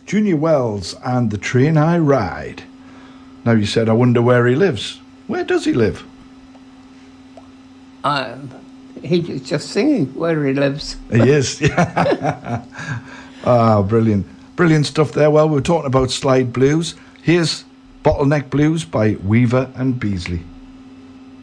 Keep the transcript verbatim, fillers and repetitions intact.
Junior Wells and The Train I Ride. Now, you said, I wonder where he lives. Where does he live? Uh, he's just singing where he lives. He is. Ah, brilliant. Brilliant stuff there. Well, we were talking about Slide Blues. Here's Bottleneck Blues by Weaver and Beasley.